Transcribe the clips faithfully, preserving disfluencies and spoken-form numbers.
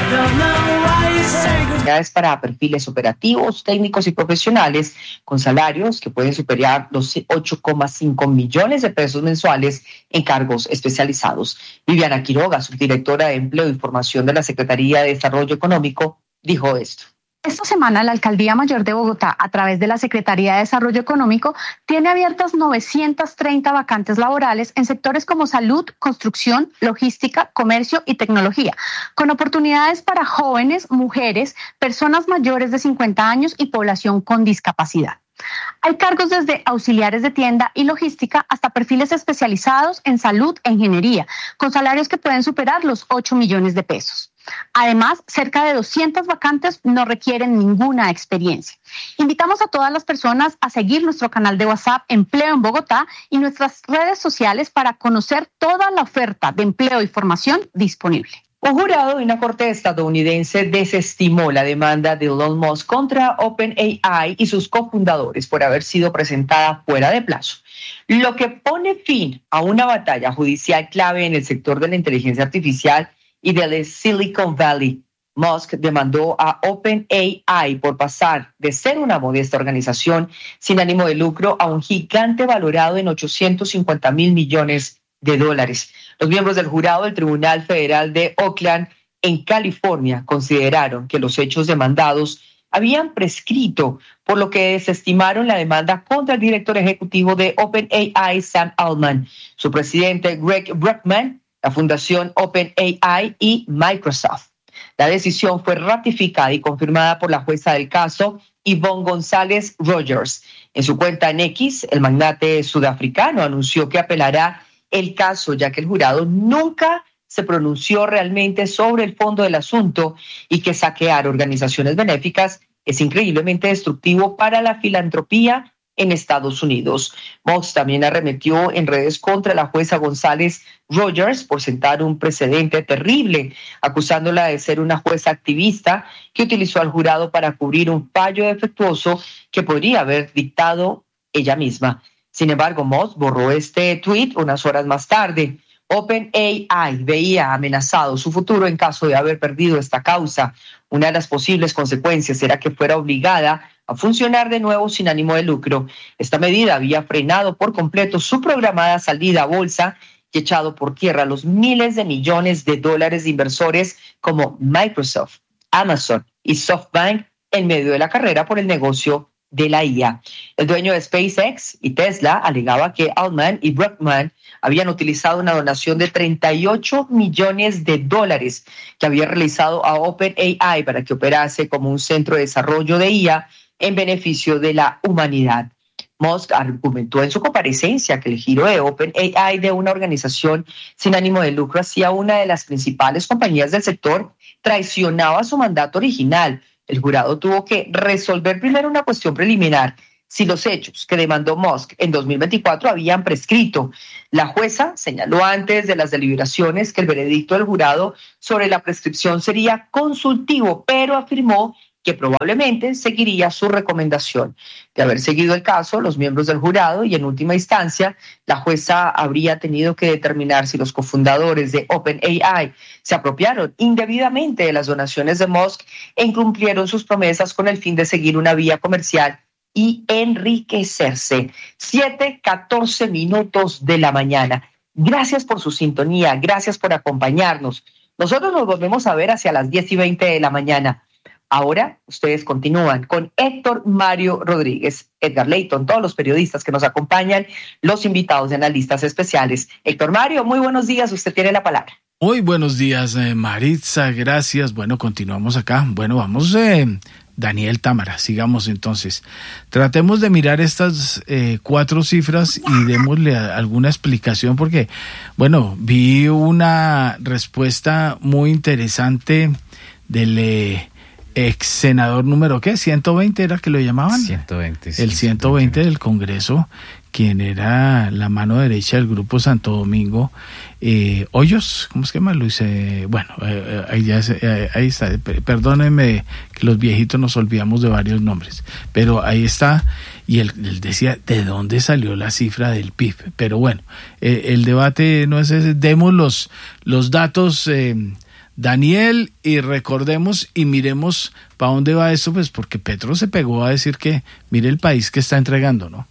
Es para perfiles operativos, técnicos y profesionales con salarios que pueden superar los ocho coma cinco millones de pesos mensuales en cargos especializados. Viviana Quiroga, subdirectora de Empleo y Formación de la Secretaría de Desarrollo Económico, dijo esto. Esta semana la Alcaldía Mayor de Bogotá, a través de la Secretaría de Desarrollo Económico, tiene abiertas novecientas treinta vacantes laborales en sectores como salud, construcción, logística, comercio y tecnología, con oportunidades para jóvenes, mujeres, personas mayores de cincuenta años y población con discapacidad. Hay cargos desde auxiliares de tienda y logística hasta perfiles especializados en salud e ingeniería, con salarios que pueden superar los ocho millones de pesos. Además, cerca de doscientas vacantes no requieren ninguna experiencia. Invitamos a todas las personas a seguir nuestro canal de WhatsApp Empleo en Bogotá y nuestras redes sociales para conocer toda la oferta de empleo y formación disponible. Un jurado de una corte estadounidense desestimó la demanda de Elon Musk contra OpenAI y sus cofundadores por haber sido presentada fuera de plazo, lo que pone fin a una batalla judicial clave en el sector de la inteligencia artificial y del Silicon Valley. Musk demandó a OpenAI por pasar de ser una modesta organización sin ánimo de lucro a un gigante valorado en ochocientos cincuenta mil millones de dólares. Los miembros del jurado del Tribunal Federal de Oakland, en California, consideraron que los hechos demandados habían prescrito, por lo que desestimaron la demanda contra el director ejecutivo de OpenAI, Sam Altman, su presidente Greg Brockman, la fundación OpenAI y Microsoft. La decisión fue ratificada y confirmada por la jueza del caso, Yvonne González Rogers. En su cuenta en X, el magnate sudafricano anunció que apelará el caso, ya que el jurado nunca se pronunció realmente sobre el fondo del asunto y que saquear organizaciones benéficas es increíblemente destructivo para la filantropía en Estados Unidos. Musk también arremetió en redes contra la jueza González Rogers por sentar un precedente terrible, acusándola de ser una jueza activista que utilizó al jurado para cubrir un fallo defectuoso que podría haber dictado ella misma. Sin embargo, Musk borró este tweet unas horas más tarde. OpenAI veía amenazado su futuro en caso de haber perdido esta causa. Una de las posibles consecuencias era que fuera obligada a funcionar de nuevo sin ánimo de lucro. Esta medida había frenado por completo su programada salida a bolsa y echado por tierra los miles de millones de dólares de inversores como Microsoft, Amazon y SoftBank en medio de la carrera por el negocio de la I A. El dueño de SpaceX y Tesla alegaba que Altman y Brockman habían utilizado una donación de treinta y ocho millones de dólares que había realizado a OpenAI para que operase como un centro de desarrollo de I A en beneficio de la humanidad. Musk argumentó en su comparecencia que el giro de OpenAI de una organización sin ánimo de lucro hacia una de las principales compañías del sector traicionaba su mandato original. El jurado tuvo que resolver primero una cuestión preliminar, si los hechos que demandó Musk en dos mil veinticuatro habían prescrito. La jueza señaló antes de las deliberaciones que el veredicto del jurado sobre la prescripción sería consultivo, pero afirmó que probablemente seguiría su recomendación. De haber seguido el caso, los miembros del jurado y en última instancia, la jueza habría tenido que determinar si los cofundadores de OpenAI se apropiaron indebidamente de las donaciones de Musk e incumplieron sus promesas con el fin de seguir una vía comercial y enriquecerse. Siete, catorce minutos de la mañana. Gracias por su sintonía, gracias por acompañarnos. Nosotros nos volvemos a ver hacia las diez y veinte de la mañana. Ahora ustedes continúan con Héctor Mario Rodríguez, Edgar Leyton, todos los periodistas que nos acompañan, los invitados de analistas especiales. Héctor Mario, muy buenos días, usted tiene la palabra. Muy buenos días, eh, Maritza, gracias. Bueno, continuamos acá. Bueno, vamos, eh, Daniel Támara, sigamos entonces. Tratemos de mirar estas eh, cuatro cifras y démosle a, alguna explicación porque, bueno, vi una respuesta muy interesante del... Eh, ex senador número, ¿qué? ¿ciento veinte era que lo llamaban? ciento veinte, sí, el ciento veinte del Congreso, quien era la mano derecha del Grupo Santo Domingo, eh, Hoyos, ¿cómo se llama Luis? Eh, bueno, eh, ahí, ya se, eh, ahí está, perdónenme que los viejitos nos olvidamos de varios nombres, pero ahí está, y él, él decía, ¿de dónde salió la cifra del P I B? Pero bueno, eh, el debate no es ese, demos los, los datos... Eh, Daniel, y recordemos y miremos para dónde va esto, pues porque Petro se pegó a decir que mire el país que está entregando, ¿no?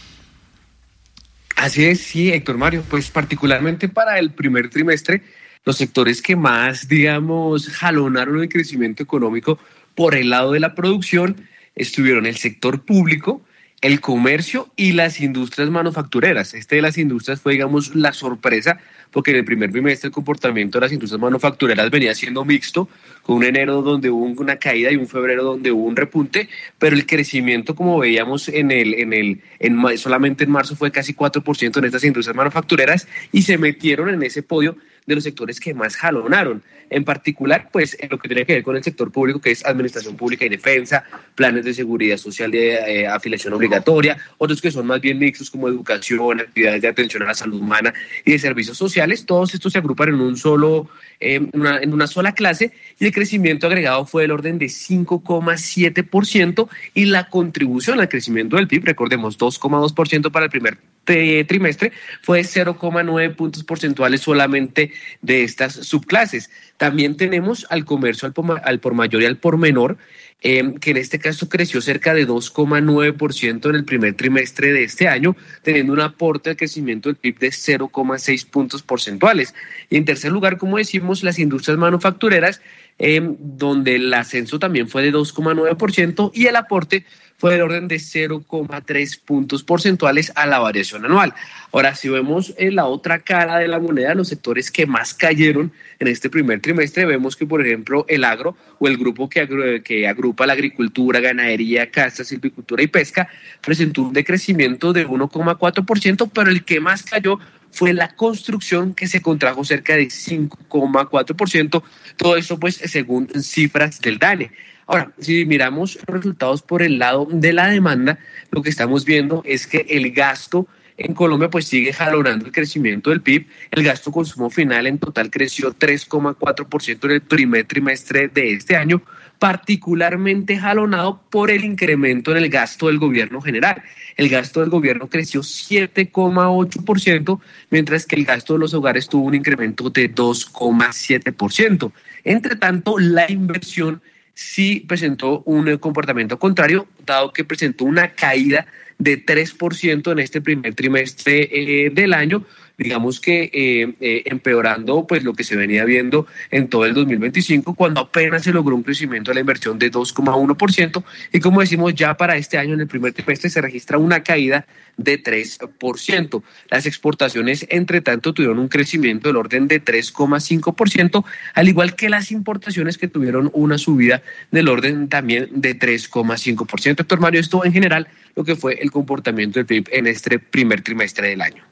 Así es, sí, Héctor Mario, pues particularmente para el primer trimestre, los sectores que más, digamos, jalonaron el crecimiento económico por el lado de la producción estuvieron el sector público, el comercio y las industrias manufactureras. Este de las industrias fue, digamos, la sorpresa, porque en el primer trimestre el comportamiento de las industrias manufactureras venía siendo mixto, con un enero donde hubo una caída y un febrero donde hubo un repunte, pero el crecimiento, como veíamos en el, en el, en, solamente en marzo fue casi cuatro por ciento en estas industrias manufactureras y se metieron en ese podio de los sectores que más jalonaron. En particular, pues, en lo que tiene que ver con el sector público, que es administración pública y defensa, planes de seguridad social de eh, afiliación obligatoria, otros que son más bien mixtos como educación, actividades de atención a la salud humana y de servicios sociales. Todos estos se agrupan en un solo, eh, una, en una sola clase, y el crecimiento agregado fue del orden de cinco coma siete por ciento y la contribución al crecimiento del P I B, recordemos, dos coma dos por ciento para el primer trimestre, fue cero coma nueve puntos porcentuales solamente de estas subclases. También tenemos al comercio al por, al por mayor y al por menor, eh, que en este caso creció cerca de dos coma nueve por ciento en el primer trimestre de este año, teniendo un aporte al crecimiento del P I B de cero coma seis puntos porcentuales. Y en tercer lugar, como decimos, las industrias manufactureras, eh, donde el ascenso también fue de dos coma nueve por ciento y el aporte fue del orden de cero coma tres puntos porcentuales a la variación anual. Ahora, si vemos en la otra cara de la moneda, los sectores que más cayeron en este primer trimestre, vemos que, por ejemplo, el agro o el grupo que, agru- que agrupa la agricultura, ganadería, caza, silvicultura y pesca, presentó un decrecimiento de uno coma cuatro por ciento, pero el que más cayó fue la construcción, que se contrajo cerca de cinco coma cuatro por ciento. Todo eso, pues, según cifras del DANE. Ahora, si miramos los resultados por el lado de la demanda, lo que estamos viendo es que el gasto en Colombia pues sigue jalonando el crecimiento del P I B. El gasto consumo final en total creció tres coma cuatro por ciento en el primer trimestre de este año, particularmente jalonado por el incremento en el gasto del gobierno general. El gasto del gobierno creció siete coma ocho por ciento, mientras que el gasto de los hogares tuvo un incremento de dos coma siete por ciento. Entre tanto, la inversión sí presentó un comportamiento contrario, dado que presentó una caída de tres por ciento en este primer trimestre eh, del año, digamos que eh, eh, empeorando pues lo que se venía viendo en todo el dos mil veinticinco, cuando apenas se logró un crecimiento de la inversión de dos coma uno por ciento, y como decimos, ya para este año en el primer trimestre se registra una caída de tres por ciento. Las exportaciones, entre tanto, tuvieron un crecimiento del orden de tres coma cinco por ciento, al igual que las importaciones, que tuvieron una subida del orden también de tres coma cinco por ciento. Héctor Mario, esto en general lo que fue el comportamiento del P I B en este primer trimestre del año.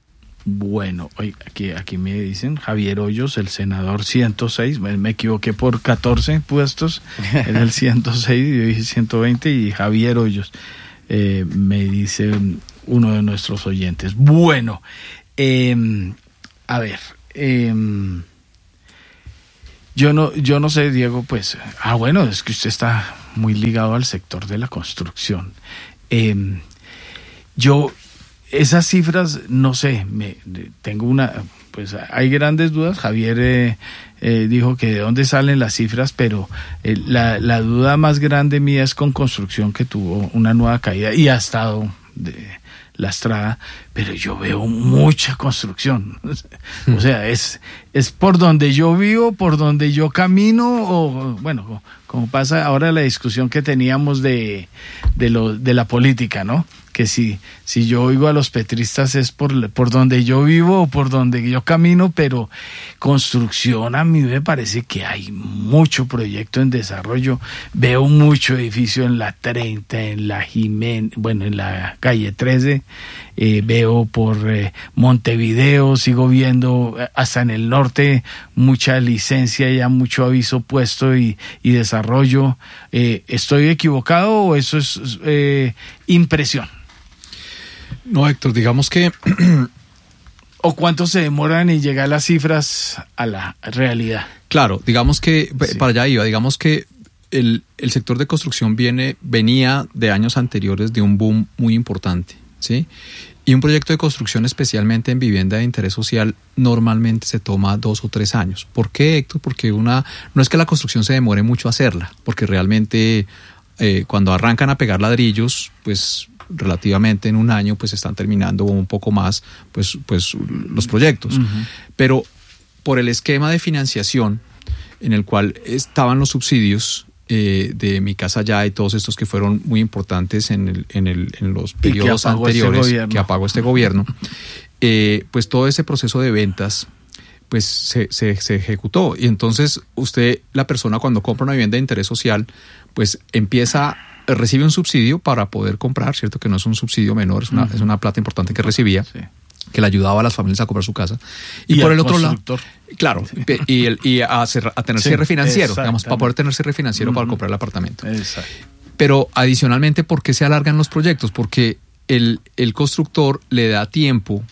Bueno, aquí, aquí me dicen Javier Hoyos, el senador ciento seis, me, me equivoqué por catorce puestos, en el ciento seis, yo dije ciento veinte, y Javier Hoyos, eh, me dice uno de nuestros oyentes. Bueno, eh, a ver, eh, yo no, yo no sé, Diego, pues, ah, bueno, es que usted está muy ligado al sector de la construcción. Eh, yo... Esas cifras, no sé, me, tengo una, pues hay grandes dudas. Javier eh, eh, dijo que de dónde salen las cifras, pero eh, la, la duda más grande mía es con construcción, que tuvo una nueva caída y ha estado de, lastrada, pero yo veo mucha construcción. O sea, es, es por donde yo vivo, por donde yo camino, o bueno, como pasa ahora la discusión que teníamos de, de, lo, de la política, ¿no? Que si, si yo oigo a los petristas es por, por donde yo vivo o por donde yo camino, pero construcción a mí me parece que hay mucho proyecto en desarrollo. Veo mucho edificio en la treinta, en la Jiménez, bueno, en la calle trece, eh, veo por eh, Montevideo, sigo viendo hasta en el norte mucha licencia, ya mucho aviso puesto y, y desarrollo. Eh, ¿Estoy equivocado o eso es eh, impresión? No, Héctor, digamos que... ¿O cuánto se demoran en llegar las cifras a la realidad? Claro, digamos que, sí. Para allá iba, digamos que el, el sector de construcción viene venía de años anteriores de un boom muy importante, ¿sí? Y un proyecto de construcción, especialmente en vivienda de interés social, normalmente se toma dos o tres años. ¿Por qué, Héctor? Porque una, no es que la construcción se demore mucho hacerla, porque realmente eh, cuando arrancan a pegar ladrillos, pues relativamente en un año pues están terminando un poco más pues, pues los proyectos. Uh-huh. Pero por el esquema de financiación en el cual estaban los subsidios eh, de Mi Casa Ya y todos estos que fueron muy importantes en, el, en, el, en los periodos anteriores este que apagó este gobierno, eh, pues todo ese proceso de ventas pues se, se, se ejecutó. Y entonces usted, la persona cuando compra una vivienda de interés social, pues empieza, recibe un subsidio para poder comprar, ¿cierto? Que no es un subsidio menor, es una, uh-huh. es una plata importante que recibía. Sí. Que le ayudaba a las familias a comprar su casa. Y, y por el otro lado, claro, sí. y, el, y a, hacer, a tener sí, cierre financiero, digamos, para poder tener cierre financiero uh-huh. para comprar el apartamento. Exacto. Pero adicionalmente, ¿por qué se alargan los proyectos? Porque el, el constructor le da tiempo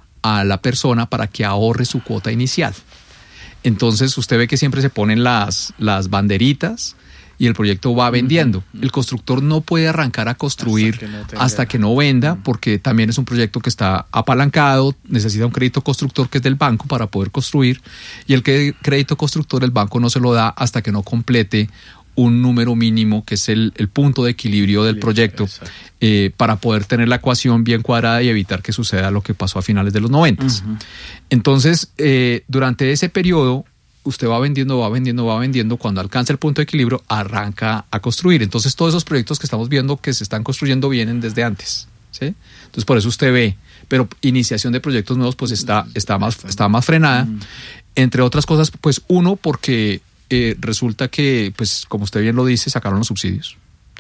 a la persona para que ahorre su cuota inicial. Entonces, usted ve que siempre se ponen las, las banderitas y el proyecto va vendiendo. Uh-huh. El constructor no puede arrancar a construir hasta que no, tenga... hasta que no venda, uh-huh. porque también es un proyecto que está apalancado, necesita un crédito constructor que es del banco para poder construir, y el crédito constructor el banco no se lo da hasta que no complete un número mínimo, que es el, el punto de equilibrio del proyecto, eh, para poder tener la ecuación bien cuadrada y evitar que suceda lo que pasó a finales de los noventas. Uh-huh. Entonces, eh, durante ese periodo, usted va vendiendo, va vendiendo, va vendiendo. Cuando alcanza el punto de equilibrio, arranca a construir. Entonces, todos esos proyectos que estamos viendo que se están construyendo vienen desde antes, ¿sí? Entonces, por eso usted ve, pero iniciación de proyectos nuevos, pues está, está, más, está más frenada. Mm. Entre otras cosas, pues uno, porque eh, resulta que, pues como usted bien lo dice, sacaron los subsidios.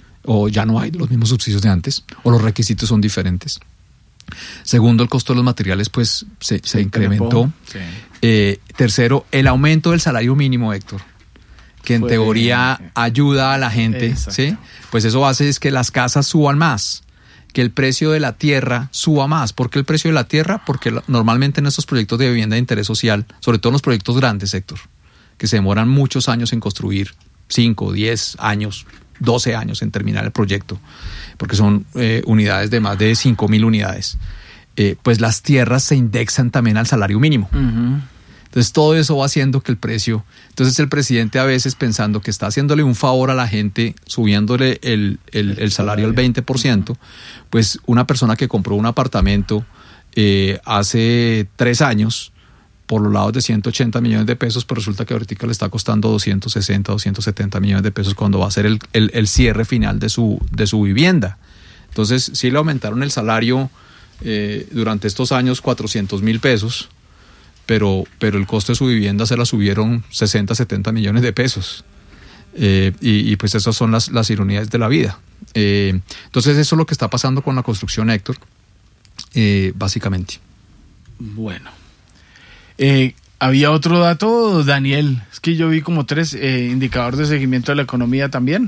O ya no hay los mismos subsidios de antes, o los requisitos son diferentes. Segundo, el costo de los materiales pues se, se incrementó. Sí. Eh, tercero, el aumento del salario mínimo, Héctor, que en Fue, teoría sí. ayuda a la gente, ¿sí? Pues eso hace es que las casas suban más, que el precio de la tierra suba más. ¿Por qué el precio de la tierra? Porque normalmente en estos proyectos de vivienda de interés social, sobre todo en los proyectos grandes, Héctor, que se demoran muchos años en construir, cinco, diez años, doce años en terminar el proyecto, porque son eh, unidades de más de cinco mil unidades, eh, pues las tierras se indexan también al salario mínimo. Uh-huh. Entonces todo eso va haciendo que el precio, entonces el presidente a veces pensando que está haciéndole un favor a la gente, subiéndole el, el, el salario al veinte por ciento, pues una persona que compró un apartamento eh, hace tres años, por los lados de ciento ochenta millones de pesos, pero resulta que ahorita le está costando doscientos sesenta, doscientos setenta millones de pesos cuando va a ser el, el, el cierre final de su, de su vivienda. Entonces, sí le aumentaron el salario eh, durante estos años cuatrocientos mil pesos, pero, pero el costo de su vivienda se la subieron sesenta, setenta millones de pesos. Eh, y, y pues esas son las, las ironías de la vida. Eh, entonces, eso es lo que está pasando con la construcción, Héctor, eh, básicamente. Bueno. Eh, había otro dato, Daniel, es que yo vi como tres eh, indicadores de seguimiento de la economía también.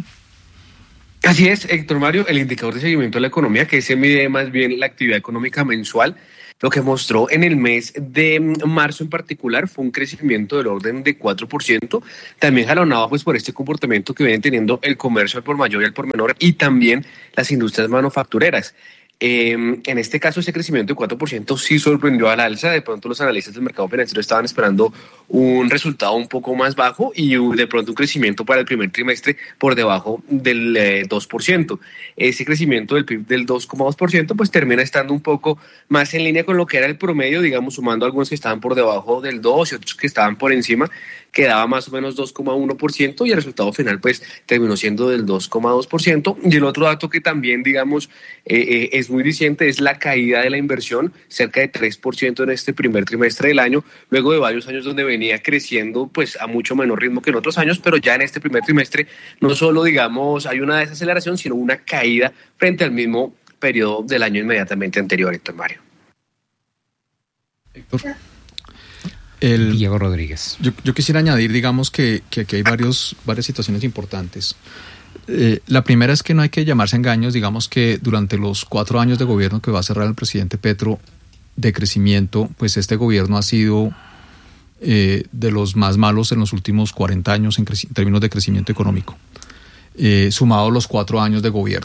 Así es, Héctor Mario, el indicador de seguimiento de la economía, que se mide más bien la actividad económica mensual, lo que mostró en el mes de marzo en particular fue un crecimiento del orden de cuatro por ciento, también jalonado pues por este comportamiento que vienen teniendo el comercio al por mayor y al por menor y también las industrias manufactureras. Eh, en este caso ese crecimiento de cuatro por ciento sí sorprendió al alza. De pronto los analistas del mercado financiero estaban esperando un resultado un poco más bajo y de pronto un crecimiento para el primer trimestre por debajo del eh, dos por ciento. Ese crecimiento del P I B del dos coma dos por ciento pues termina estando un poco más en línea con lo que era el promedio, digamos, sumando algunos que estaban por debajo del dos y otros que estaban por encima, quedaba más o menos dos coma uno por ciento y el resultado final pues terminó siendo del dos coma dos por ciento. Y el otro dato que también digamos eh, eh, es muy diciente es la caída de la inversión, cerca de tres por ciento en este primer trimestre del año, luego de varios años donde venía creciendo pues a mucho menor ritmo que en otros años, pero ya en este primer trimestre no solo digamos hay una desaceleración, sino una caída frente al mismo periodo del año inmediatamente anterior, Héctor Mario. Héctor. El, Diego Rodríguez. Yo, yo quisiera añadir, digamos, que, que aquí hay varios, varias situaciones importantes. Eh, la primera es que no hay que llamarse engaños, digamos que durante los cuatro años de gobierno que va a cerrar el presidente Petro de crecimiento, pues este gobierno ha sido eh, de los más malos en los últimos cuarenta años en, creci- en términos de crecimiento económico, eh, sumado los cuatro años de gobierno.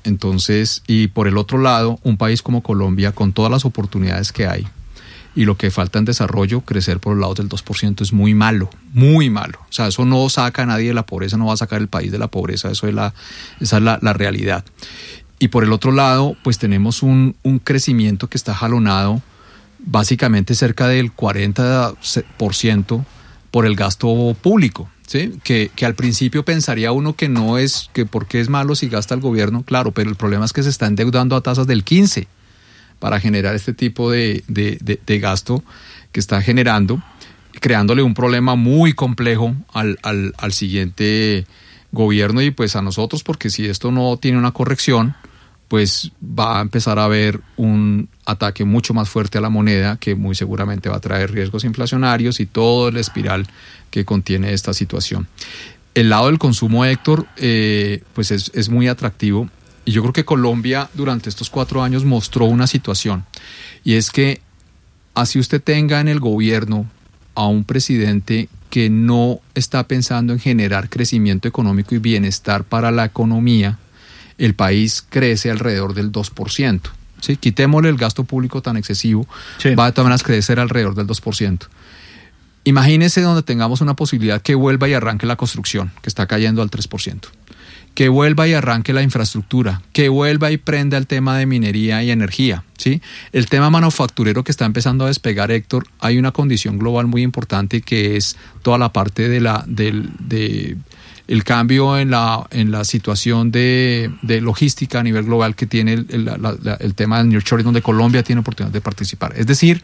Entonces, y por el otro lado, un país como Colombia, con todas las oportunidades que hay, y lo que falta en desarrollo, crecer por los lados del dos por ciento es muy malo, muy malo. O sea, eso no saca a nadie de la pobreza, no va a sacar el país de la pobreza, eso es la, esa es la, la realidad. Y por el otro lado, pues tenemos un, un crecimiento que está jalonado básicamente cerca del cuarenta por ciento por el gasto público, ¿sí? Que, que al principio pensaría uno que no es, que por qué es malo si gasta el gobierno, claro, pero el problema es que se está endeudando a tasas del quince para generar este tipo de, de, de, de gasto que está generando, creándole un problema muy complejo al, al, al siguiente gobierno y pues a nosotros, porque si esto no tiene una corrección, pues va a empezar a haber un ataque mucho más fuerte a la moneda que muy seguramente va a traer riesgos inflacionarios y todo el espiral que contiene esta situación. El lado del consumo, Héctor, eh, pues es, es muy atractivo. Y yo creo que Colombia durante estos cuatro años mostró una situación, y es que así usted tenga en el gobierno a un presidente que no está pensando en generar crecimiento económico y bienestar para la economía, el país crece alrededor del dos por ciento. ¿Sí? Quitémosle el gasto público tan excesivo, sí. Va de todas maneras a crecer alrededor del dos por ciento. Imagínese donde tengamos una posibilidad que vuelva y arranque la construcción, que está cayendo al tres por ciento. Que vuelva y arranque la infraestructura, que vuelva y prenda el tema de minería y energía, ¿sí? El tema manufacturero que está empezando a despegar, Héctor, hay una condición global muy importante que es toda la parte de la del de el cambio en la en la situación de, de logística a nivel global que tiene el, el, la, la, el tema del nearshoring, donde Colombia tiene oportunidad de participar. Es decir,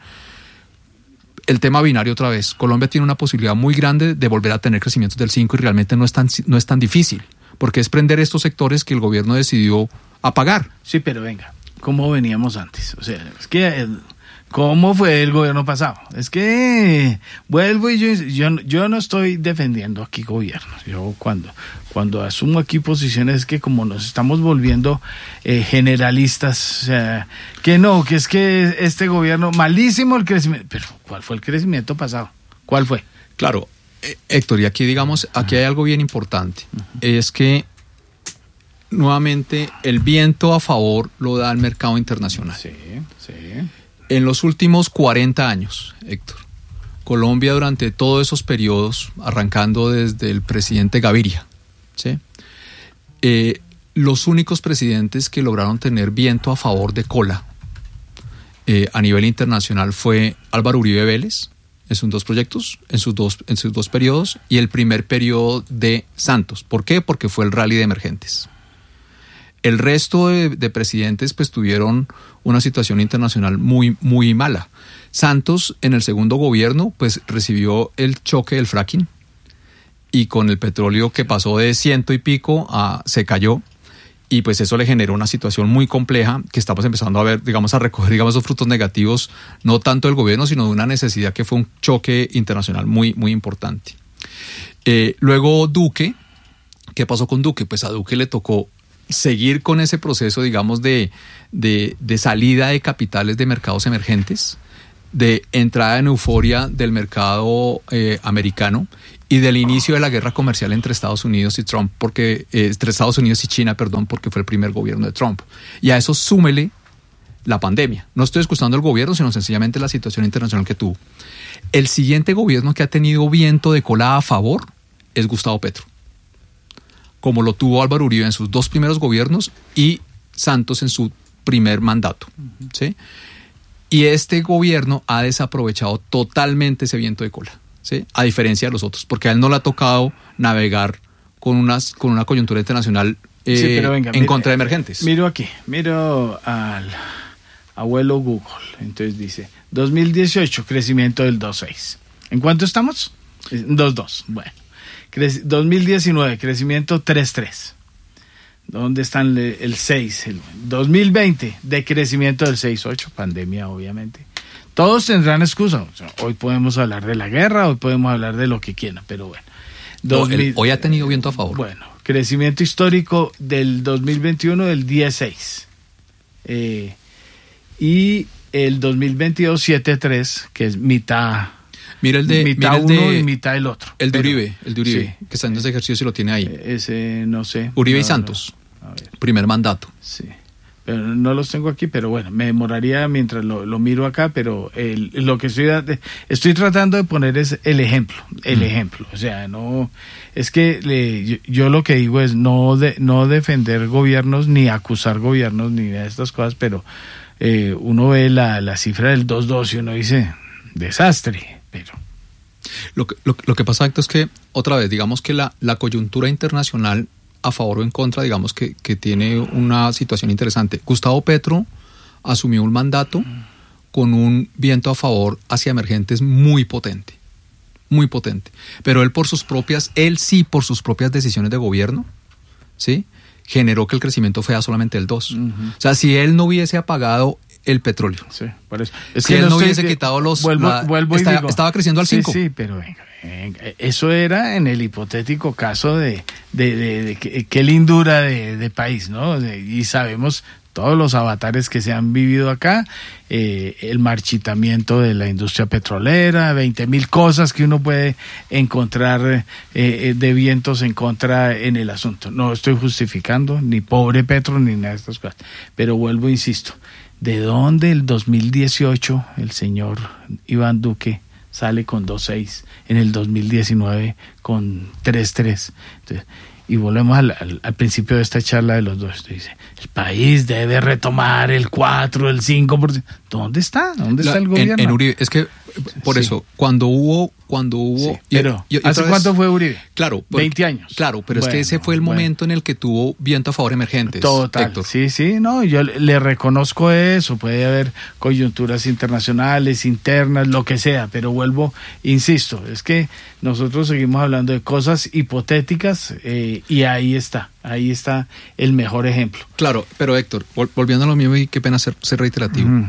el tema binario otra vez. Colombia tiene una posibilidad muy grande de volver a tener crecimientos del cinco y realmente no es tan, no es tan difícil. Porque es prender estos sectores que el gobierno decidió apagar. Sí, pero venga, ¿cómo veníamos antes? O sea, es que, ¿cómo fue el gobierno pasado? Es que, vuelvo y yo, yo, yo no estoy defendiendo aquí gobiernos. Yo cuando, cuando asumo aquí posiciones que como nos estamos volviendo eh, generalistas, o sea, que no, que es que este gobierno, malísimo el crecimiento. Pero, ¿cuál fue el crecimiento pasado? ¿Cuál fue? Claro. Héctor, y aquí digamos, aquí hay algo bien importante, uh-huh. Es que nuevamente el viento a favor lo da el mercado internacional. Sí, sí. En los últimos cuarenta años, Héctor, Colombia durante todos esos periodos, arrancando desde el presidente Gaviria, ¿sí? Eh, los únicos presidentes que lograron tener viento a favor de cola eh, a nivel internacional fue Álvaro Uribe Vélez, en sus dos proyectos, en sus dos, en sus dos periodos, y el primer periodo de Santos. ¿Por qué? Porque fue el rally de emergentes. El resto de, de presidentes pues tuvieron una situación internacional muy, muy mala. Santos, en el segundo gobierno, pues recibió el choque del fracking, y con el petróleo que pasó de ciento y pico a se cayó, y pues eso le generó una situación muy compleja que estamos empezando a ver, digamos, a recoger, digamos, esos frutos negativos, no tanto del gobierno, sino de una necesidad que fue un choque internacional muy, muy importante. Eh, luego Duque, ¿qué pasó con Duque? Pues a Duque le tocó seguir con ese proceso, digamos, de, de, de salida de capitales de mercados emergentes, de entrada en euforia del mercado eh, americano y del inicio de la guerra comercial entre Estados Unidos y Trump, porque eh, entre Estados Unidos y China, perdón, porque fue el primer gobierno de Trump. Y a eso súmele la pandemia. No estoy excusando el gobierno, sino sencillamente la situación internacional que tuvo. El siguiente gobierno que ha tenido viento de cola a favor es Gustavo Petro, como lo tuvo Álvaro Uribe en sus dos primeros gobiernos y Santos en su primer mandato, ¿sí? Y este gobierno ha desaprovechado totalmente ese viento de cola, ¿sí? A diferencia de los otros, porque a él no le ha tocado navegar con, unas, con una coyuntura internacional eh, sí, pero venga, en mire, contra de emergentes. Miro aquí, miro al abuelo Google, entonces dice, dos mil dieciocho, crecimiento del dos punto seis. ¿En cuánto estamos? dos punto dos, bueno. dos mil diecinueve, crecimiento tres punto tres. ¿Dónde están el seis? El dos mil veinte, decrecimiento del seis punto ocho, pandemia obviamente. Todos tendrán excusa. O sea, hoy podemos hablar de la guerra, hoy podemos hablar de lo que quieran, pero bueno. dos mil, no, el, hoy ha tenido viento a favor. Bueno, crecimiento histórico del dos mil veintiuno del diez punto seis. Eh, y el dos mil veintidós siete punto tres, que es mitad... Mira el de mitad mira el uno de, y mitad el otro. El de Uribe, el de Uribe, sí, que está en ese ejercicio si lo tiene ahí. Ese no sé. Uribe no, y Santos. No. A ver. primer mandato. Sí. Pero no los tengo aquí, pero bueno, me demoraría mientras lo, lo miro acá, pero el, lo que estoy estoy tratando de poner es el ejemplo, el mm. ejemplo, o sea, no es que le, yo, yo lo que digo es no de, no defender gobiernos ni acusar gobiernos ni de estas cosas, pero eh, uno ve la, la cifra del dos punto dos y uno dice desastre, pero lo que, lo, lo que pasa, Héctor, es que otra vez, digamos que la, la coyuntura internacional a favor o en contra, digamos que, que tiene una situación interesante. Gustavo Petro asumió un mandato con un viento a favor hacia emergentes muy potente, muy potente. Pero él por sus propias, él sí por sus propias decisiones de gobierno, ¿sí? Generó que el crecimiento fuera solamente el dos. Uh-huh. O sea, si él no hubiese apagado el petróleo, sí, por eso. Es si que él no estoy, hubiese quitado los... Vuelvo, la, vuelvo está, y digo, estaba creciendo al cinco. Sí, sí, pero venga. Eso era en el hipotético caso de, de, de, de, de qué lindura de, de país, ¿no? De, y sabemos todos los avatares que se han vivido acá, eh, el marchitamiento de la industria petrolera, veinte mil cosas que uno puede encontrar eh, de vientos en contra en el asunto. No estoy justificando ni pobre Petro ni nada de estas cosas, pero vuelvo, insisto, ¿de dónde el dos mil dieciocho el señor Iván Duque sale con dos punto seis, en el dos mil diecinueve con tres punto tres? Entonces, y volvemos al, al, al principio de esta charla de los dos. Dice, el país debe retomar el cuatro, el cinco por ciento. ¿Dónde está? ¿Dónde está La, el gobierno? En, en Uribe, es que por sí. eso, cuando hubo, cuando hubo... Sí, pero, y, y ¿hace vez, cuánto fue Uribe? Claro. Porque, veinte años. Claro, pero bueno, es que ese fue el bueno. momento en el que tuvo viento a favor emergentes. Total, Héctor. sí, sí, no, yo le reconozco eso, puede haber coyunturas internacionales, internas, lo que sea, pero vuelvo, insisto, es que nosotros seguimos hablando de cosas hipotéticas eh, y ahí está, ahí está el mejor ejemplo. Claro, pero Héctor, vol- volviendo a lo mismo y qué pena ser, ser reiterativo. Mm.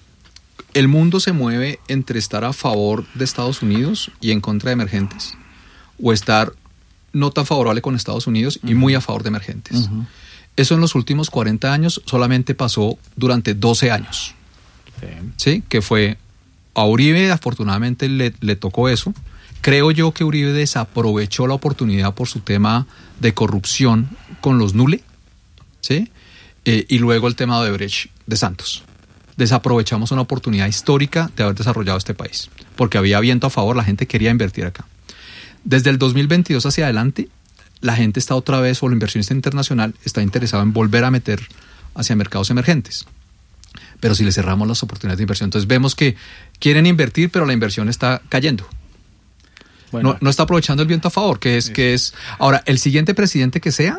El mundo se mueve entre estar a favor de Estados Unidos y en contra de emergentes, o estar no tan favorable con Estados Unidos y uh-huh. muy a favor de emergentes. Uh-huh. Eso en los últimos cuarenta años solamente pasó durante doce años. Sí. ¿Sí? Que fue a Uribe, afortunadamente le, le tocó eso. Creo yo que Uribe desaprovechó la oportunidad por su tema de corrupción con los Nule, ¿sí? Eh, y luego el tema de Odebrecht de Santos. Desaprovechamos una oportunidad histórica de haber desarrollado este país, porque había viento a favor, la gente quería invertir acá. Desde el dos mil veintidós hacia adelante, la gente está otra vez, o el inversionista internacional está interesado en volver a meter hacia mercados emergentes. Pero si le cerramos las oportunidades de inversión, entonces vemos que quieren invertir, pero la inversión está cayendo. Bueno, no, no está aprovechando el viento a favor, que es, que es... Ahora, el siguiente presidente que sea,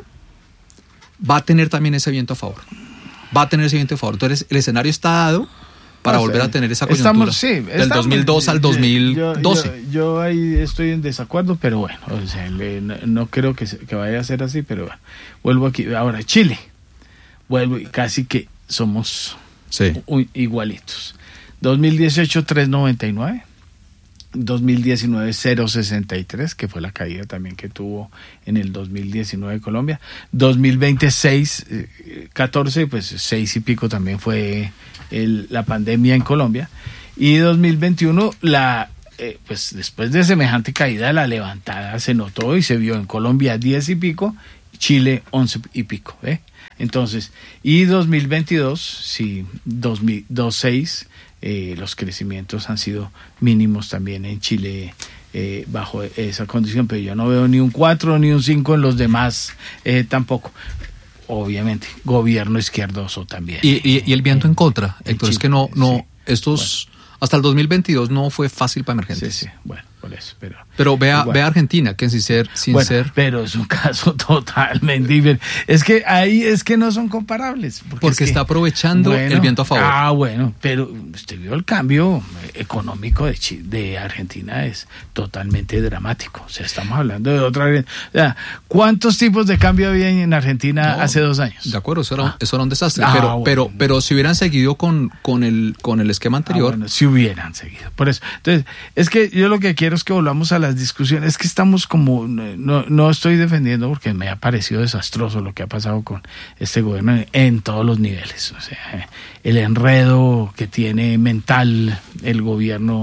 va a tener también ese viento a favor. Va a tener ese viento a favor. Entonces, el escenario está dado para no sé, volver a tener esa coyuntura. Estamos, sí, del estamos, dos mil dos al dos mil doce. Yo, yo, yo ahí estoy en desacuerdo, pero bueno, o sea, le, no, no creo que, se, que vaya a ser así, pero bueno, vuelvo aquí. Ahora, Chile. Vuelvo y casi que somos sí. un, igualitos. dos mil dieciocho, tres noventa y nueve. dos mil diecinueve, cero sesenta y tres, que fue la caída también que tuvo en el dos mil diecinueve Colombia. dos mil veinte, seis, catorce, pues seis y pico también fue el, la pandemia en Colombia. Y dos mil veintiuno, la, eh, pues después de semejante caída, la levantada se notó y se vio en Colombia diez y pico, Chile once y pico. ¿eh? Entonces, y dos mil veintidós, sí, dos mil seis, Eh, los crecimientos han sido mínimos también en Chile eh, bajo esa condición, pero yo no veo ni un cuatro ni un cinco en los demás eh, tampoco. Obviamente, gobierno izquierdoso también. Y, y, y el viento en contra, Héctor, es que no, no, sí. estos, bueno. hasta el dos mil veintidós no fue fácil para emergentes. Sí, sí, bueno, por eso, pero... Pero vea, vea Argentina, que sin ser... Sin bueno, ser... pero es un caso totalmente diferente. Es que ahí es que no son comparables. Porque, porque es está que, aprovechando bueno, el viento a favor. Ah, bueno, pero usted vio el cambio económico de, Chile, de Argentina, es totalmente dramático. O sea, estamos hablando de otra... O sea, ¿cuántos tipos de cambio había en Argentina no, hace dos años? De acuerdo, eso era, ah. eso era un desastre. Ah, pero, bueno, pero, bueno. pero si hubieran seguido con, con, el, con el esquema anterior... Ah, bueno, si hubieran seguido. Por eso. Entonces, es que yo lo que quiero es que volvamos a las discusiones. Es que estamos como, no, no estoy defendiendo porque me ha parecido desastroso lo que ha pasado con este gobierno en, en todos los niveles. O sea, el enredo que tiene mental el gobierno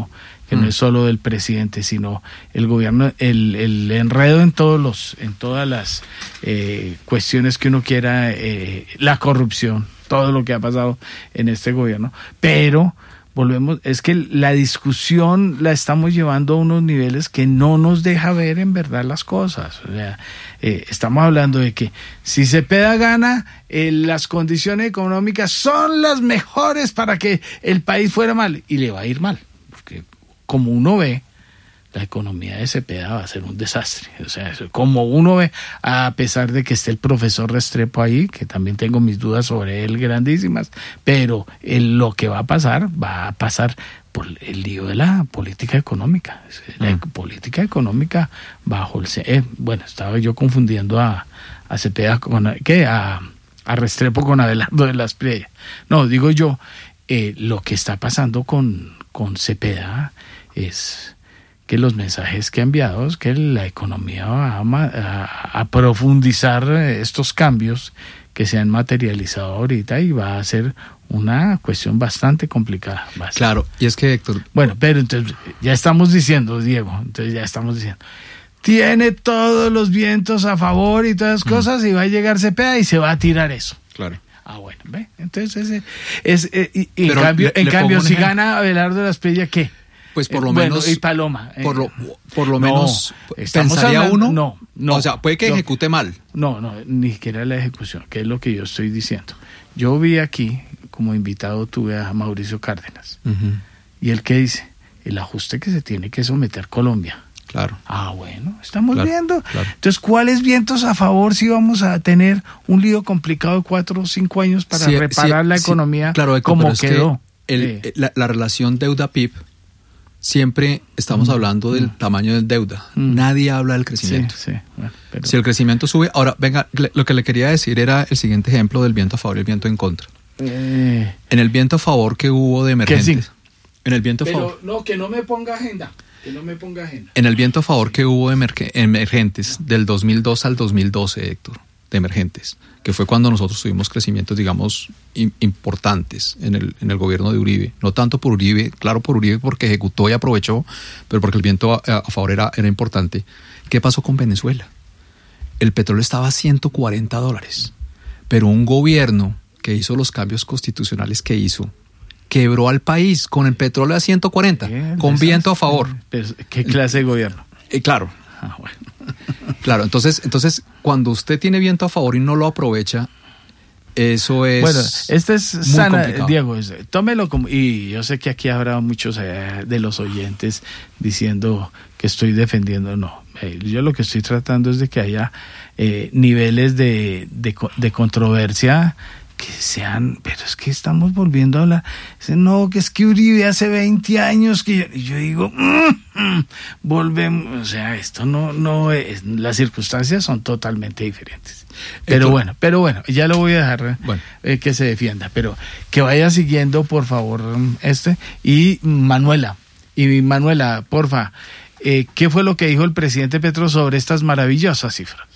que mm. no es solo del presidente, sino el gobierno, el, el enredo en todos los, en todas las eh, cuestiones que uno quiera, eh, la corrupción, todo lo que ha pasado en este gobierno, pero volvemos, es que la discusión la estamos llevando a unos niveles que no nos deja ver en verdad las cosas. O sea, eh, estamos hablando de que si Cepeda gana, eh, las condiciones económicas son las mejores para que el país fuera mal, y le va a ir mal, porque como uno ve, la economía de Cepeda va a ser un desastre. O sea, como uno ve, a pesar de que esté el profesor Restrepo ahí, que también tengo mis dudas sobre él grandísimas, pero el, lo que va a pasar, va a pasar por el lío de la política económica. La mm. política económica bajo el... Eh, bueno, estaba yo confundiendo a, a Cepeda con... ¿Qué? A, a Restrepo con Abelardo de las Priella. No, digo yo, eh, lo que está pasando con, con Cepeda es... que los mensajes que ha enviado es que la economía va a, a, a profundizar estos cambios que se han materializado ahorita y va a ser una cuestión bastante complicada. Bastante. Claro, y es que Héctor... Bueno, pero entonces ya estamos diciendo, Diego, entonces ya estamos diciendo, tiene todos los vientos a favor y todas las cosas mm. y va a llegar Cepeda y se va a tirar eso. Claro. Ah, bueno, ¿ve? Entonces, es, es, es y, y en cambio, le, en le cambio si ejemplo. Gana Abelardo de las Priella, ¿qué? Pues por lo eh, menos... Bueno, y Paloma. Eh, por lo, por lo no, menos pensaría hablando, uno... No, no. O sea, puede que no, ejecute mal. No, no, ni siquiera la ejecución, que es lo que yo estoy diciendo. Yo vi aquí, como invitado tuve a Mauricio Cárdenas. Uh-huh. ¿Y él qué dice? El ajuste que se tiene que someter Colombia. Claro. Ah, bueno, estamos claro, viendo. Claro. Entonces, ¿cuáles vientos a favor si vamos a tener un lío complicado de cuatro o cinco años para sí, reparar sí, la economía sí, claro, como quedó? El, eh. la, la relación deuda-P I B... Siempre estamos mm, hablando del mm. tamaño del deuda. Mm. Nadie habla del crecimiento. Sí, sí, bueno, pero... Si el crecimiento sube... Ahora, venga, lo que le quería decir era el siguiente ejemplo del viento a favor y el viento en contra. Eh... En el viento a favor que hubo de emergentes... Sí. En el viento a pero, favor... No, que no me ponga agenda. Que no me ponga agenda. En el viento a favor que hubo de emerge, emergentes del dos mil dos al dos mil doce, Héctor, de emergentes, que fue cuando nosotros tuvimos crecimientos, digamos, in, importantes en el, en el gobierno de Uribe. No tanto por Uribe, claro por Uribe porque ejecutó y aprovechó, pero porque el viento a, a favor era, era importante. ¿Qué pasó con Venezuela? El petróleo estaba a ciento cuarenta dólares, pero un gobierno que hizo los cambios constitucionales que hizo, quebró al país con el petróleo a ciento cuarenta, Bien, con viento a favor. ¿Qué clase de gobierno? Eh, claro. Ah, bueno. Claro, entonces, entonces cuando usted tiene viento a favor y no lo aprovecha, eso es... Bueno, este es sana, complicado. Diego, es, tómelo como... Y yo sé que aquí habrá muchos eh, de los oyentes diciendo que estoy defendiendo, no. Eh, yo lo que estoy tratando es de que haya eh, niveles de, de, de controversia que sean, pero es que estamos volviendo a hablar, no, que es que Uribe hace veinte años que yo, y yo digo, mm, mm, volvemos, o sea, esto no, no es, las circunstancias son totalmente diferentes. Pero Entonces, bueno, pero bueno, ya lo voy a dejar bueno. eh, que se defienda, pero que vaya siguiendo, por favor, este, y Manuela, y Manuela, porfa, eh, ¿qué fue lo que dijo el presidente Petro sobre estas maravillosas cifras?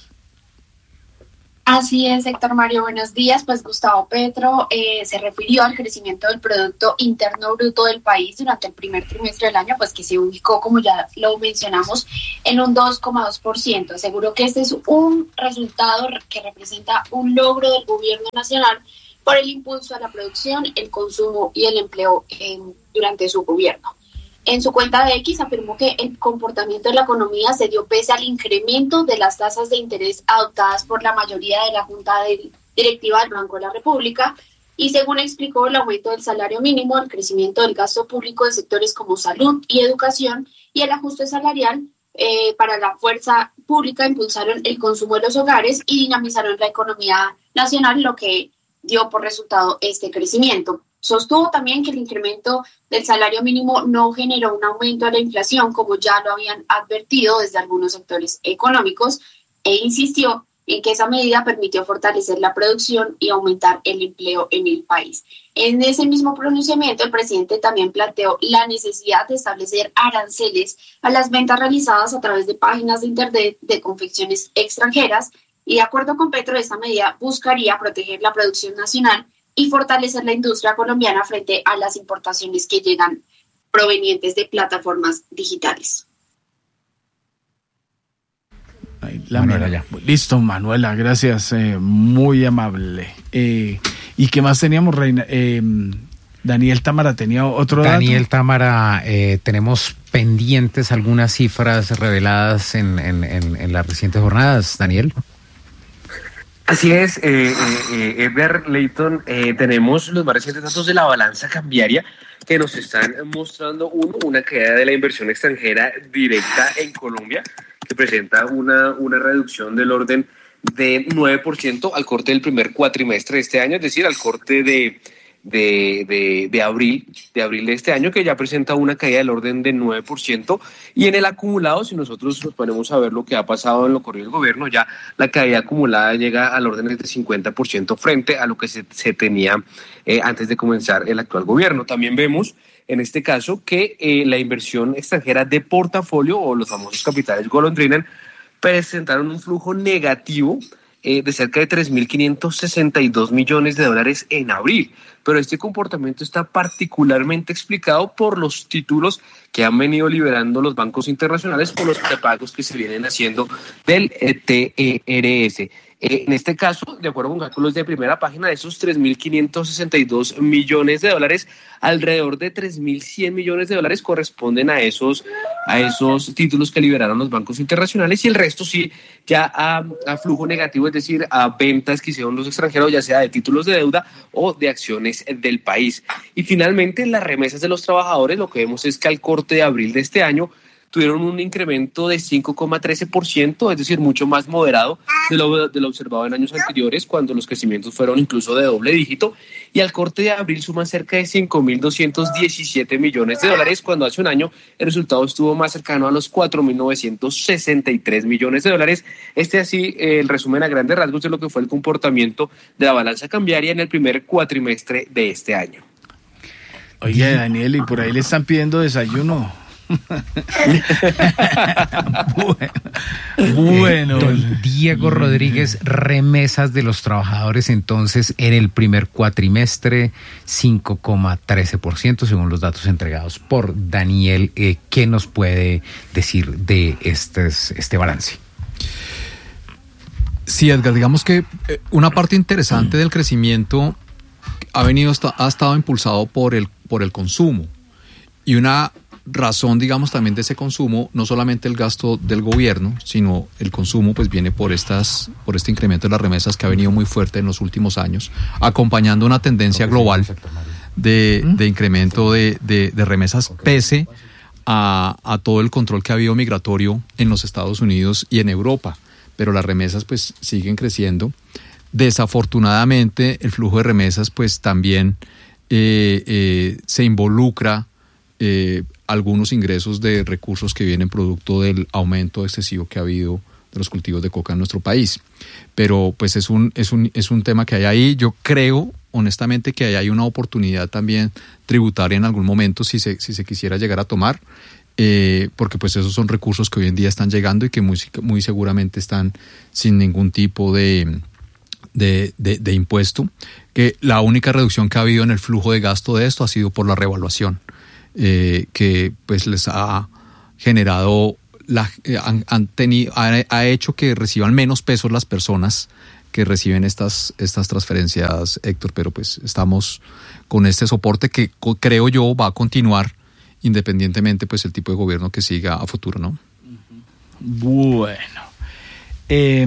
Así es, Héctor Mario, buenos días. Pues Gustavo Petro eh, se refirió al crecimiento del Producto Interno Bruto del país durante el primer trimestre del año, pues que se ubicó, como ya lo mencionamos, en un dos coma dos por ciento. Aseguró que este es un resultado que representa un logro del gobierno nacional por el impulso a la producción, el consumo y el empleo eh, durante su gobierno. En su cuenta de X afirmó que el comportamiento de la economía se dio pese al incremento de las tasas de interés adoptadas por la mayoría de la Junta Directiva del Banco de la República y, según explicó, el aumento del salario mínimo, el crecimiento del gasto público en sectores como salud y educación y el ajuste salarial eh, para la fuerza pública impulsaron el consumo de los hogares y dinamizaron la economía nacional, lo que dio por resultado este crecimiento. Sostuvo también que el incremento del salario mínimo no generó un aumento de la inflación, como ya lo habían advertido desde algunos sectores económicos, e insistió en que esa medida permitió fortalecer la producción y aumentar el empleo en el país. En ese mismo pronunciamiento, el presidente también planteó la necesidad de establecer aranceles a las ventas realizadas a través de páginas de internet de confecciones extranjeras, y de acuerdo con Petro, esta medida buscaría proteger la producción nacional y fortalecer la industria colombiana frente a las importaciones que llegan provenientes de plataformas digitales. Ahí, la Manuela ya. Listo, Manuela, gracias, eh, muy amable. Eh, ¿Y qué más teníamos, Reina? Eh, Daniel Támara tenía otro dato. Daniel Támara, eh, tenemos pendientes algunas cifras reveladas en, en, en, en las recientes jornadas, Daniel. Así es, eh, eh, Edgar Leighton, eh, tenemos los más recientes datos de la balanza cambiaria que nos están mostrando, uno, una caída de la inversión extranjera directa en Colombia, que presenta una, una reducción del orden de nueve por ciento al corte del primer cuatrimestre de este año, es decir, al corte de, de, de, de abril, de abril de este año, que ya presenta una caída del orden de nueve por ciento, y en el acumulado, si nosotros nos ponemos a ver lo que ha pasado en lo corrido del gobierno, ya la caída acumulada llega al orden de cincuenta por ciento frente a lo que se, se tenía eh, antes de comenzar el actual gobierno. También vemos en este caso que eh, la inversión extranjera de portafolio, o los famosos capitales golondrina, presentaron un flujo negativo eh, de cerca de tres mil quinientos sesenta y dos millones de dólares en abril. Pero este comportamiento está particularmente explicado por los títulos que han venido liberando los bancos internacionales por los prepagos que se vienen haciendo del T E R S. Eh, en este caso, de acuerdo con cálculos de primera página, de esos tres mil quinientos sesenta y dos millones de dólares, alrededor de tres mil cien millones de dólares corresponden a esos, a esos títulos que liberaron los bancos internacionales, y el resto sí ya a, a flujo negativo, es decir, a ventas que hicieron los extranjeros, ya sea de títulos de deuda o de acciones del país. Y finalmente, las remesas de los trabajadores, lo que vemos es que al corte de abril de este año tuvieron un incremento de cinco coma trece por ciento, es decir, mucho más moderado de lo, de lo observado en años anteriores, cuando los crecimientos fueron incluso de doble dígito, y al corte de abril suman cerca de cinco mil doscientos diecisiete millones de dólares, cuando hace un año el resultado estuvo más cercano a los cuatro mil novecientos sesenta y tres millones de dólares. Este así eh, el resumen a grandes rasgos de lo que fue el comportamiento de la balanza cambiaria en el primer cuatrimestre de este año. Oye, Daniel, y por ahí le están pidiendo desayuno. bueno, bueno. Don Diego Rodríguez, remesas de los trabajadores entonces en el primer cuatrimestre, cinco coma trece por ciento según los datos entregados por Daniel. Eh, ¿Qué nos puede decir de este, este balance? Sí, Edgar, digamos que una parte interesante del crecimiento ha venido ha estado impulsado por el por el consumo, y una razón, digamos, también de ese consumo, no solamente el gasto del gobierno, sino el consumo, pues viene por estas, por este incremento de las remesas que ha venido muy fuerte en los últimos años, acompañando una tendencia global de, de incremento de, de, de remesas, pese a, a todo el control que ha habido migratorio en los Estados Unidos y en Europa. Pero las remesas pues siguen creciendo. Desafortunadamente, el flujo de remesas pues también eh, eh, se involucra eh, algunos ingresos de recursos que vienen producto del aumento excesivo que ha habido de los cultivos de coca en nuestro país. Pero pues es un, es un, es un tema que hay ahí. Yo creo honestamente que hay una oportunidad también tributaria en algún momento si se, si se quisiera llegar a tomar, eh, porque pues esos son recursos que hoy en día están llegando y que muy, muy seguramente están sin ningún tipo de, de, de, de impuesto, que la única reducción que ha habido en el flujo de gasto de esto ha sido por la revaluación, eh, que pues les ha generado, la, eh, han, han tenido, ha, ha hecho que reciban menos pesos las personas que reciben estas, estas transferencias, Héctor, pero pues estamos con este soporte que creo yo va a continuar independientemente pues el tipo de gobierno que siga a futuro, ¿no? Bueno, eh,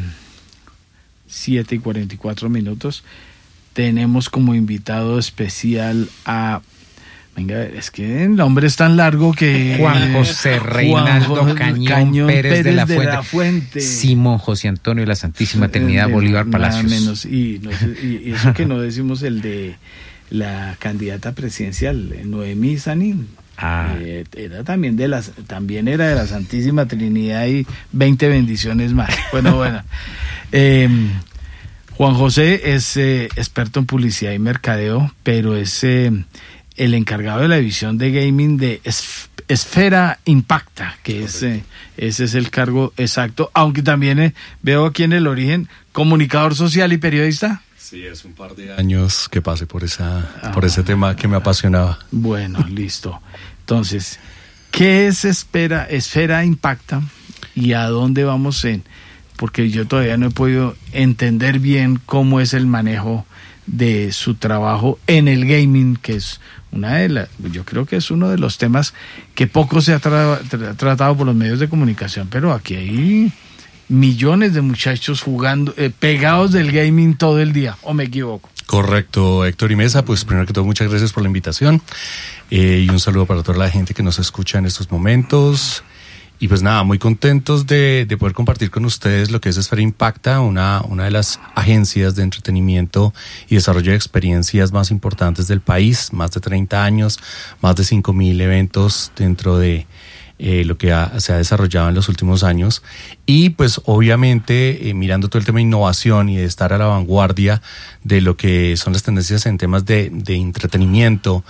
siete y cuarenta y cuatro minutos. Tenemos como invitado especial a... Venga, es que el nombre es tan largo que... Juan José Reinaldo Juan Cañón, Cañón Pérez, Pérez de, la, de Fuente, la Fuente. Simón José Antonio de la Santísima Trinidad, Bolívar Palacios. Menos, y, no, y eso que no decimos el de la candidata presidencial, Noemí Sanín. Ah. Eh, era también de las, también era de la Santísima Trinidad y veinte bendiciones más. Bueno, bueno. Eh, Juan José es eh, experto en publicidad y mercadeo, pero es eh, el encargado de la división de gaming de es, Esfera Impacta, que es, eh, ese es el cargo exacto, aunque también eh, veo aquí en el origen comunicador social y periodista. Sí, es un par de años que pasé por esa, ah, por ese tema que me apasionaba. Bueno, listo. Entonces, ¿qué es Esfera, Esfera Impacta y a dónde vamos en? Porque yo todavía no he podido entender bien cómo es el manejo de su trabajo en el gaming, que es una de las, yo creo que es uno de los temas que poco se ha tra- tra- tratado por los medios de comunicación, pero aquí hay millones de muchachos jugando, eh, pegados del gaming todo el día, ¿o me equivoco? Correcto, Héctor y Mesa, pues primero que todo muchas gracias por la invitación eh, y un saludo para toda la gente que nos escucha en estos momentos. Y pues nada, muy contentos de, de poder compartir con ustedes lo que es Esfera Impacta, una, una de las agencias de entretenimiento y desarrollo de experiencias más importantes del país, más de treinta años, más de cinco mil eventos dentro de eh, lo que ha, se ha desarrollado en los últimos años. Y pues obviamente eh, mirando todo el tema de innovación y de estar a la vanguardia de lo que son las tendencias en temas de, de entretenimiento,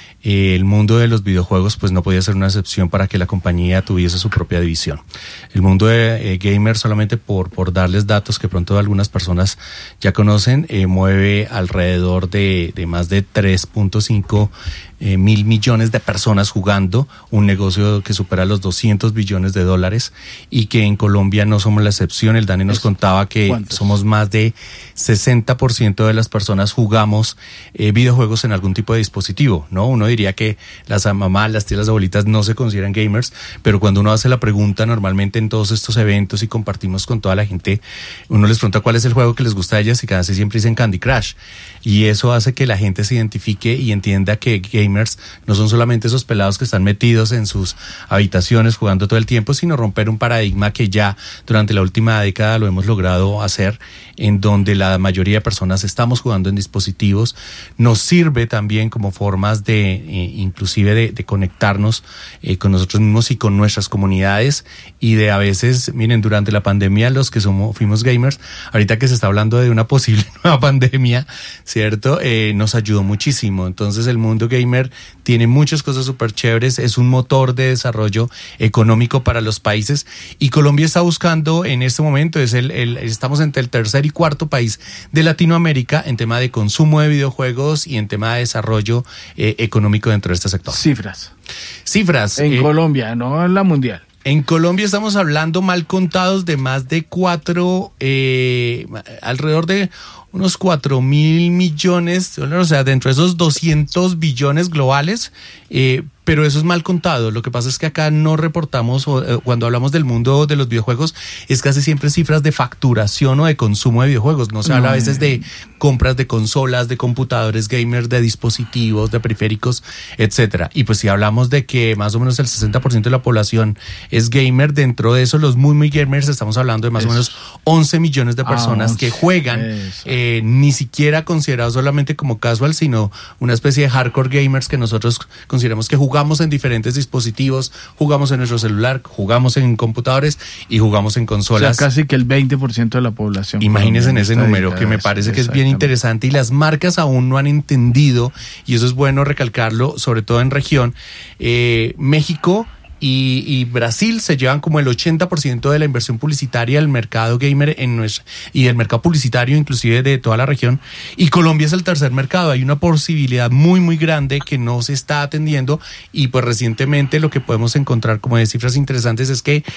el mundo de los videojuegos pues no podía ser una excepción para que la compañía tuviese su propia división. El mundo de eh, gamer, solamente por, por darles datos que pronto algunas personas ya conocen, eh, mueve alrededor de, de más de tres punto cinco eh, mil millones de personas jugando, un negocio que supera los doscientos billones de dólares y que en Colombia no somos la excepción. El Dani nos contaba que ¿cuántos? Somos más de sesenta por ciento de las personas jugamos eh, videojuegos en algún tipo de dispositivo, ¿no? Uno diría que las mamás, las tías, las abuelitas no se consideran gamers, pero cuando uno hace la pregunta normalmente en todos estos eventos y compartimos con toda la gente, uno les pregunta cuál es el juego que les gusta a ellas y casi siempre dicen Candy Crush, y eso hace que la gente se identifique y entienda que gamers no son solamente esos pelados que están metidos en sus habitaciones jugando todo el tiempo, sino romper un paradigma que ya durante la última década lo hemos logrado hacer, en donde la mayoría de personas estamos jugando en dispositivos. Nos sirve también como formas de eh, inclusive de, de conectarnos eh, con nosotros mismos y con nuestras comunidades, y de a veces, miren, durante la pandemia los que somos fuimos gamers, ahorita que se está hablando de una posible nueva pandemia, ¿cierto? Eh, nos ayudó muchísimo. Entonces el mundo gamer tiene muchas cosas súper chéveres, es un motor de desarrollo económico para los países, y Colombia está buscando en este momento, es el, el estamos entre el tercer y cuarto país de Latinoamérica en tema de consumo de videojuegos y en tema de desarrollo eh, económico dentro de este sector. Cifras. Cifras. En eh, Colombia, no en la mundial. En Colombia estamos hablando mal contados de más de cuatro, eh, alrededor de unos cuatro mil millones, o sea, dentro de esos doscientos billones globales, eh, pero eso es mal contado. Lo que pasa es que acá no reportamos, o, eh, cuando hablamos del mundo de los videojuegos, es casi siempre cifras de facturación o de consumo de videojuegos. No se habla a veces de compras de consolas, de computadores gamers, de dispositivos, de periféricos, etcétera. Y pues si hablamos de que más o menos el sesenta por ciento de la población es gamer, dentro de eso los muy muy gamers estamos hablando de más eso. o menos once millones de personas ah, que juegan, eh, ni siquiera considerados solamente como casual, sino una especie de hardcore gamers que nosotros consideramos que jugamos en diferentes dispositivos, jugamos en nuestro celular, jugamos en computadores y jugamos en consolas. O sea, casi que el veinte por ciento de la población. Imagínense en ese número, que me parece que es bien interesante, y las marcas aún no han entendido, y eso es bueno recalcarlo, sobre todo en región. eh, México Y, y Brasil se llevan como el ochenta por ciento de la inversión publicitaria del mercado gamer en nuestra, y del mercado publicitario inclusive de toda la región, y Colombia es el tercer mercado. Hay una posibilidad muy muy grande que no se está atendiendo, y pues recientemente lo que podemos encontrar como de cifras interesantes es que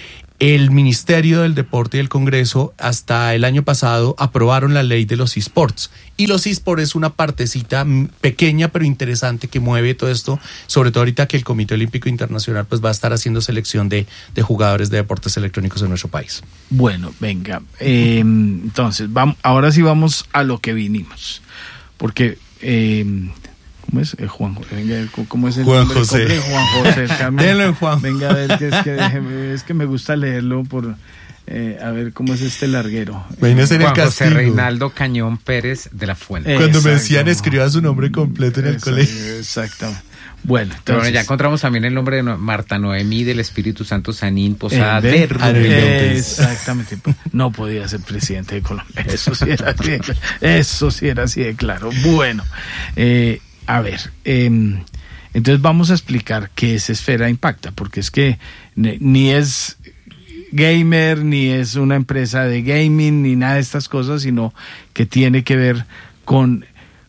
el Ministerio del Deporte y el Congreso hasta el año pasado aprobaron la ley de los eSports, y los eSports es una partecita pequeña pero interesante que mueve todo esto, sobre todo ahorita que el Comité Olímpico Internacional pues va a estar haciendo selección de, de jugadores de deportes electrónicos en nuestro país. Bueno, venga, eh, entonces vamos, ahora sí vamos a lo que vinimos, porque eh, ¿cómo es? Eh, Juan, venga, ¿cómo es el Juan nombre? José. Compré Juan José. Denlo en Juan. Venga, a ver, que es, que, déjeme, es que me gusta leerlo por... Eh, a ver, ¿cómo es este larguero? Juan José Reinaldo Cañón Pérez de la Fuente. Cuando me decían escriba su nombre completo en el Exacto, colegio. Exacto. Bueno, entonces, Pero bueno, ya encontramos también el nombre de Marta Noemí del Espíritu Santo Sanín Posada eh, de Rubén. Exactamente. No podía ser presidente de Colombia. Eso sí era así de claro. Eso sí era así de claro. Bueno, eh, a ver, eh, entonces vamos a explicar qué es Esfera Impacta, porque es que ni es gamer, ni es una empresa de gaming, ni nada de estas cosas, sino que tiene que ver con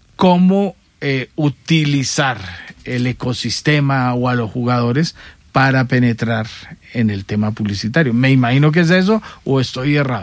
cómo eh, utilizar el ecosistema o a los jugadores para penetrar en el tema publicitario. Me imagino que es eso, o estoy errado.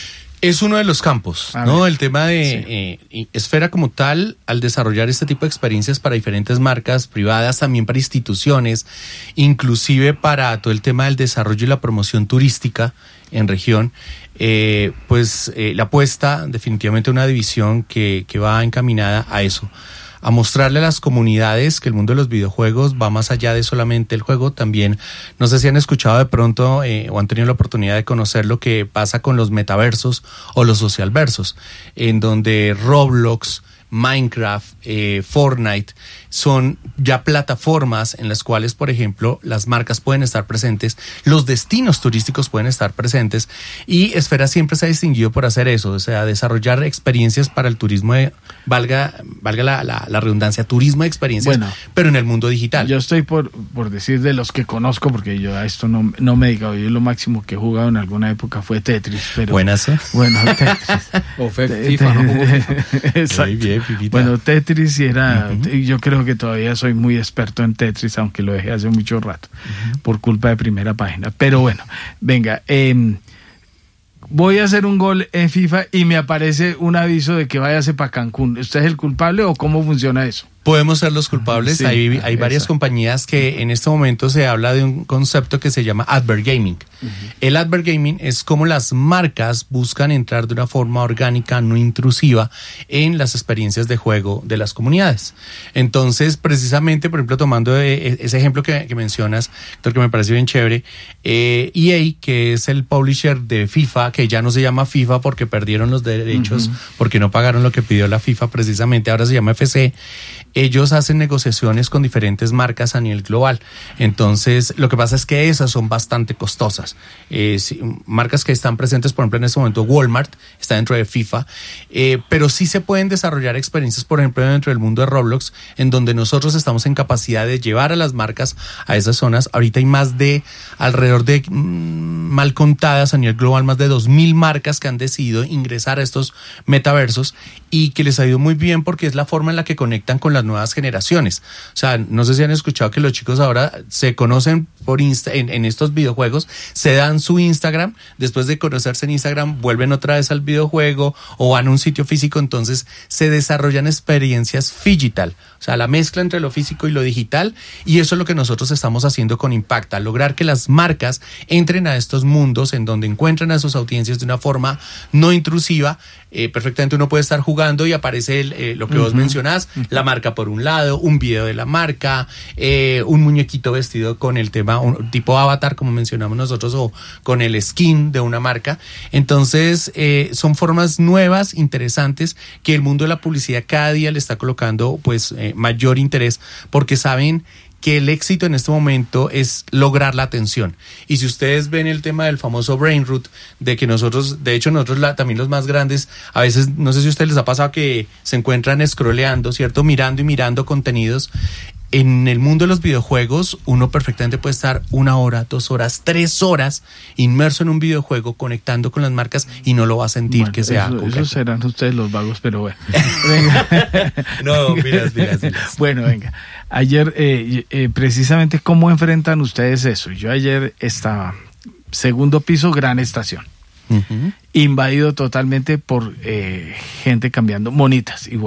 Es uno de los campos, A ¿no? ver. El tema de Sí. eh, Esfera como tal, al desarrollar este tipo de experiencias para diferentes marcas privadas, también para instituciones, inclusive para todo el tema del desarrollo y la promoción turística en región, eh, pues eh, la apuesta definitivamente a una división que, que va encaminada a eso, a mostrarle a las comunidades que el mundo de los videojuegos va más allá de solamente el juego. También, no sé si han escuchado de pronto eh, o han tenido la oportunidad de conocer lo que pasa con los metaversos o los socialversos, en donde Roblox, Minecraft, eh, Fortnite son ya plataformas en las cuales, por ejemplo, las marcas pueden estar presentes, los destinos turísticos pueden estar presentes, y Esfera siempre se ha distinguido por hacer eso, o sea, desarrollar experiencias para el turismo, de, valga, valga la, la, la redundancia, turismo de experiencias, Bueno, pero en el mundo digital. Yo estoy por, por decir de los que conozco, porque yo a esto no, no me he dedicado. Yo lo máximo que he jugado en alguna época fue Tetris. Pero, Buenas, ¿eh? Bueno, Tetris. O fe- Te- FIFA, te- ¿no? Exacto. Muy bien, Fifita. Bueno, Tetris era, Uh-huh. yo creo que todavía soy muy experto en Tetris, aunque lo dejé hace mucho rato, uh-huh. por culpa de Primera Página. Pero bueno, venga, eh, voy a hacer un gol en FIFA y me aparece un aviso de que váyase para Cancún. ¿Usted es el culpable o cómo funciona eso? Podemos ser los culpables. Sí, hay hay varias exacto. compañías que en este momento se habla de un concepto que se llama advert gaming. Uh-huh. El advert gaming es como las marcas buscan entrar de una forma orgánica, no intrusiva, en las experiencias de juego de las comunidades. Entonces, precisamente, por ejemplo, tomando ese ejemplo que, que mencionas, que me parece bien chévere, eh, E A, que es el publisher de FIFA, que ya no se llama FIFA porque perdieron los derechos, uh-huh. porque no pagaron lo que pidió la FIFA precisamente, ahora se llama F C. Ellos hacen negociaciones con diferentes marcas a nivel global. Entonces, lo que pasa es que esas son bastante costosas. Eh, sí, marcas que están presentes, por ejemplo, en este momento Walmart está dentro de FIFA, eh, pero sí se pueden desarrollar experiencias, por ejemplo, dentro del mundo de Roblox, en donde nosotros estamos en capacidad de llevar a las marcas a esas zonas. Ahorita hay más de, alrededor de, mmm, mal contadas a nivel global, más de dos mil marcas que han decidido ingresar a estos metaversos y que les ha ido muy bien porque es la forma en la que conectan con las nuevas generaciones. O sea, no sé si han escuchado que los chicos ahora se conocen por Insta, en, en estos videojuegos, se dan su Instagram, después de conocerse en Instagram vuelven otra vez al videojuego o van a un sitio físico, entonces se desarrollan experiencias phygital, o sea, la mezcla entre lo físico y lo digital, y eso es lo que nosotros estamos haciendo con Impacta, lograr que las marcas entren a estos mundos en donde encuentran a sus audiencias de una forma no intrusiva. Eh, perfectamente uno puede estar jugando y aparece el, eh, lo que uh-huh. vos mencionás, uh-huh. la marca por un lado, un video de la marca, eh, un muñequito vestido con el tema, un, tipo avatar como mencionamos nosotros, o con el skin de una marca. Entonces eh, son formas nuevas, interesantes, que el mundo de la publicidad cada día le está colocando pues eh, mayor interés, porque saben que el éxito en este momento es lograr la atención. Y si ustedes ven el tema del famoso brain root, de que nosotros, de hecho nosotros la, también los más grandes, a veces, no sé si a ustedes les ha pasado que se encuentran scrolleando, ¿cierto? Mirando y mirando contenidos. En el mundo de los videojuegos, uno perfectamente puede estar una hora, dos horas, tres horas inmerso en un videojuego, conectando con las marcas y no lo va a sentir bueno, que sea eso, complejo. Esos serán ustedes los vagos, pero bueno. No, miras, miras, miras. Bueno, venga. Ayer, eh, eh, precisamente, ¿cómo enfrentan ustedes eso? Yo ayer estaba, segundo piso, gran estación. Uh-huh. Invadido totalmente por eh, gente cambiando monitas. Y